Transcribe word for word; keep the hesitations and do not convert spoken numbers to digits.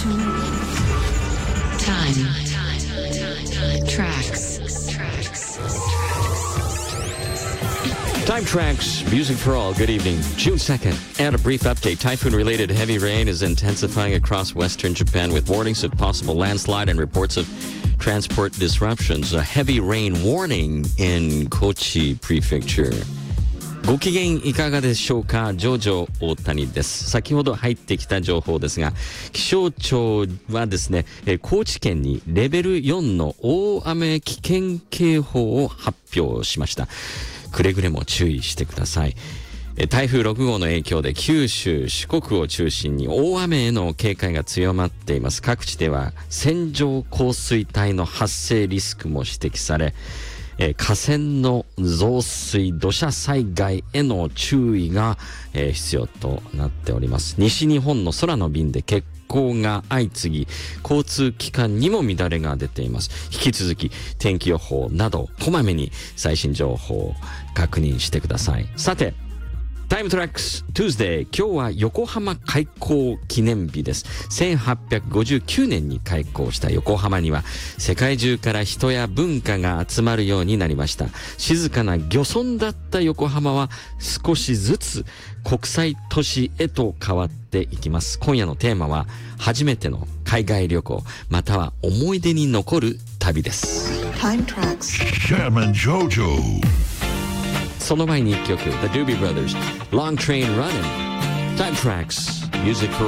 Time tracks. Time Tracks, Music for All. Good evening. June second. And a brief update. Typhoon-related heavy rain is intensifying across western Japan with warnings of possible landslide and reports of transport disruptions. A heavy rain warning in Kochi Prefecture. ご機嫌いかがでしょうか。ジョジョ大谷です。先ほど入ってきた情報ですが、気象庁はですね、高知県にレベルよんの大雨危険警報を発表しました。くれぐれも注意してください。台風ろく号の影響で九州、四国を中心に大雨への警戒が強まっています。各地では線状降水帯の発生リスクも指摘され、えー、河川の増水、土砂災害への注意が、えー、必要となっております。西日本の空の便で欠航が相次ぎ、交通機関にも乱れが出ています。引き続き天気予報などこまめに最新情報を確認してください。さて、タイムトラックス Tuesday。 今日は横浜開港記念日です。せんはっぴゃくごじゅうきゅうねんに開港した横浜には世界中から人や文化が集まるようになりました。静かな漁村だった横浜は少しずつ国際都市へと変わっていきます。今夜のテーマは初めての海外旅行または思い出に残る旅です。 Time Tracks Jam and Jojo。 その前に一曲 The Doobie Brothers Long Train Running。 Time Tracks Music for